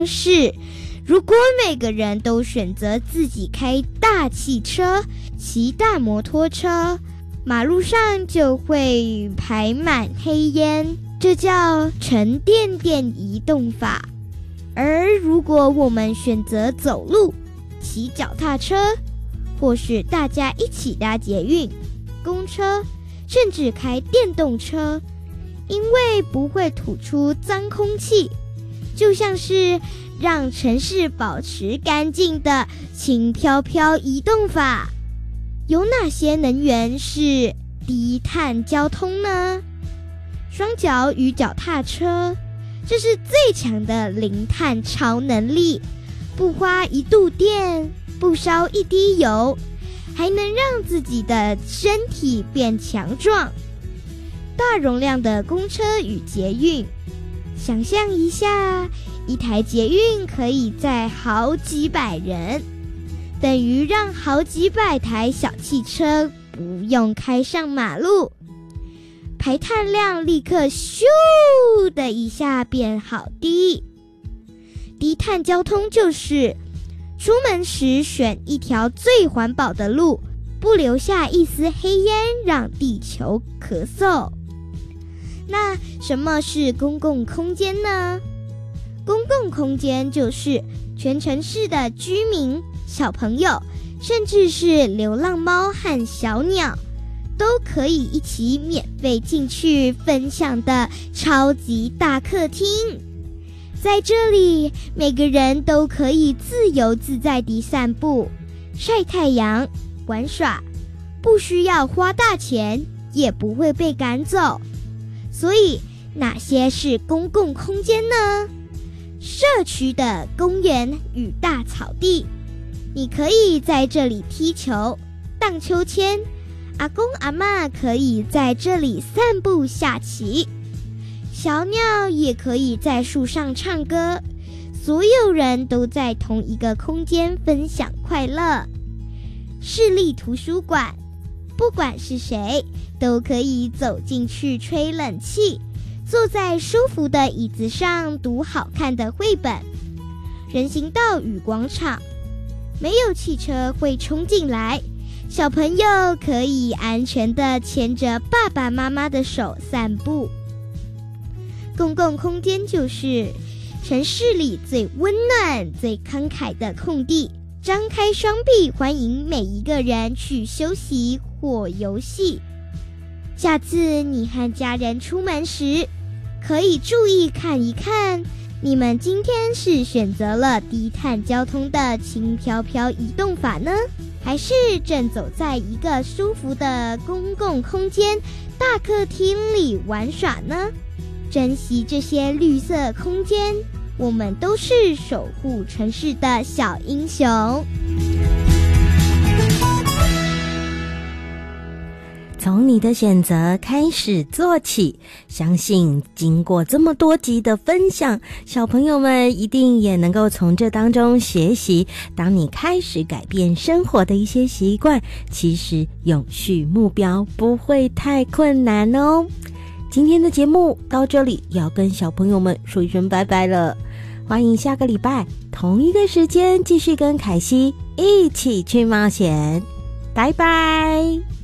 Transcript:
是，如果每个人都选择自己开大汽车、骑大摩托车，马路上就会排满黑烟，这叫沉甸甸移动法。而如果我们选择走路、骑脚踏车，或是大家一起搭捷运、公车，甚至开电动车，因为不会吐出脏空气，就像是让城市保持干净的轻飘飘移动法。有哪些能源是低碳交通呢？双脚与脚踏车，这是最强的零碳超能力，不花1度电，不烧1滴油，还能让自己的身体变强壮。大容量的公车与捷运，想象一下，一台捷运可以载好几百人，等于让好几百台小汽车不用开上马路，排碳量立刻咻的一下变好低。低碳交通就是出门时选一条最环保的路，不留下一丝黑烟让地球咳嗽。那什么是公共空间呢？公共空间就是全城市的居民、小朋友，甚至是流浪猫和小鸟，都可以一起免费进去分享的超级大客厅。在这里，每个人都可以自由自在地散步、晒太阳、玩耍，不需要花大钱，也不会被赶走。所以，哪些是公共空间呢？社区的公园与大草地，你可以在这里踢球、荡秋千，阿公阿嬷可以在这里散步下棋，小鸟也可以在树上唱歌，所有人都在同一个空间分享快乐。市立图书馆，不管是谁都可以走进去吹冷气，坐在舒服的椅子上读好看的绘本。人行道与广场，没有汽车会冲进来，小朋友可以安全地牵着爸爸妈妈的手散步。公共空间就是城市里最温暖、最慷慨的空地，张开双臂欢迎每一个人去休息或游戏。下次你和家人出门时，可以注意看一看，你们今天是选择了低碳交通的轻飘飘移动法呢，还是正走在一个舒服的公共空间大客厅里玩耍呢？珍惜这些绿色空间，我们都是守护城市的小英雄。 从你的选择开始做起，相信经过这么多集的分享，小朋友们一定也能够从这当中学习，当你开始改变生活的一些习惯，其实永续目标不会太困难哦。今天的节目到这里要跟小朋友们说一声拜拜了，欢迎下个礼拜同一个时间继续跟凯西一起去冒险，拜拜。